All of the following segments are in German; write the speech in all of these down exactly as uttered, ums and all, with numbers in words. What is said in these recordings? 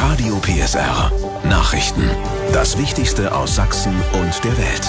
Radio P S R. Nachrichten. Das Wichtigste aus Sachsen und der Welt.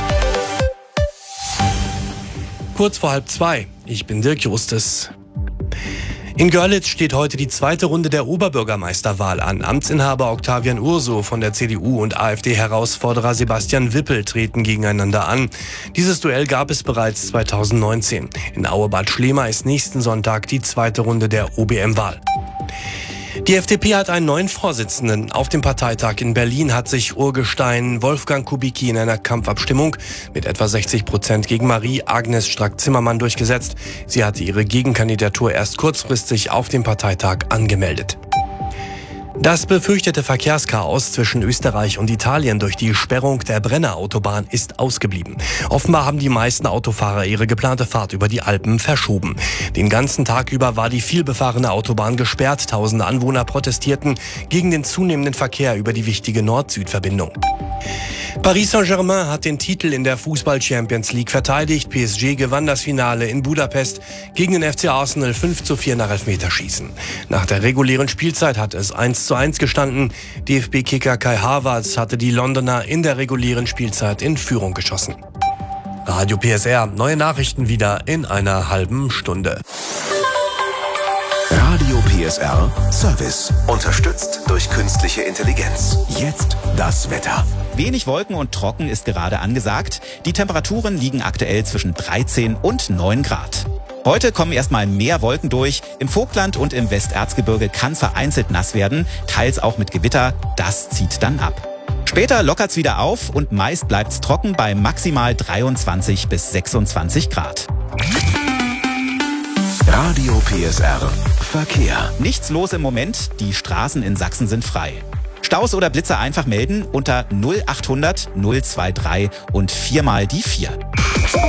Kurz vor halb zwei. Ich bin Dirk Justes. In Görlitz steht heute die zweite Runde der Oberbürgermeisterwahl an. Amtsinhaber Octavian Urso von der C D U und AfD-Herausforderer Sebastian Wippel treten gegeneinander an. Dieses Duell gab es bereits zweitausendneunzehn. In Auebad Schlema ist nächsten Sonntag die zweite Runde der O B M-Wahl. Die F D P hat einen neuen Vorsitzenden. Auf dem Parteitag in Berlin hat sich Urgestein Wolfgang Kubicki in einer Kampfabstimmung mit etwa sechzig Prozent gegen Marie-Agnes Strack-Zimmermann durchgesetzt. Sie hatte ihre Gegenkandidatur erst kurzfristig auf dem Parteitag angemeldet. Das befürchtete Verkehrschaos zwischen Österreich und Italien durch die Sperrung der Brenner-Autobahn ist ausgeblieben. Offenbar haben die meisten Autofahrer ihre geplante Fahrt über die Alpen verschoben. Den ganzen Tag über war die vielbefahrene Autobahn gesperrt. Tausende Anwohner protestierten gegen den zunehmenden Verkehr über die wichtige Nord-Süd-Verbindung. Paris Saint-Germain hat den Titel in der Fußball-Champions League verteidigt. P S G gewann das Finale in Budapest gegen den F C Arsenal fünf zu vier nach Elfmeterschießen. Nach der regulären Spielzeit hat es eins zu eins gestanden. D F B-Kicker Kai Havertz hatte die Londoner in der regulären Spielzeit in Führung geschossen. Radio P S R, neue Nachrichten wieder in einer halben Stunde. Radio P S R Service. Unterstützt durch künstliche Intelligenz. Jetzt das Wetter. Wenig Wolken und trocken ist gerade angesagt. Die Temperaturen liegen aktuell zwischen dreizehn und neun Grad. Heute kommen erstmal mehr Wolken durch. Im Vogtland und im Westerzgebirge kann vereinzelt nass werden, teils auch mit Gewitter. Das zieht dann ab. Später lockert's wieder auf und meist bleibt's trocken bei maximal dreiundzwanzig bis sechsundzwanzig Grad. Radio P S R Verkehr. Nichts los im Moment, die Straßen in Sachsen sind frei. Staus oder Blitzer einfach melden unter null achthundert null drei drei und viermal die vier.